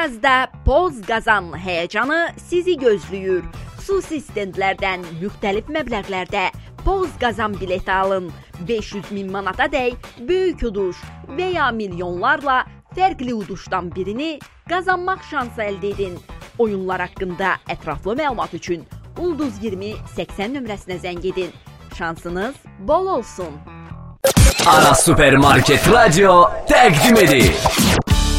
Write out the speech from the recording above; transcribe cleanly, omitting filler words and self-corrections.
Arazda Poz Qazan həyəcanı sizi gözləyir. Xüsusi stendlərdən müxtəlif məbləğlərdə Poz Qazan bileti alın. 500.000 manatadək böyük uduş və ya milyonlarla fərqli uduşdan birini qazanmaq şansı əldə edin. Oyunlar haqqında ətraflı məlumat üçün Ulduz 20 80 nömrəsinə zəng edin. Şansınız bol olsun. Aras Supermarket Radyo təqdim edir.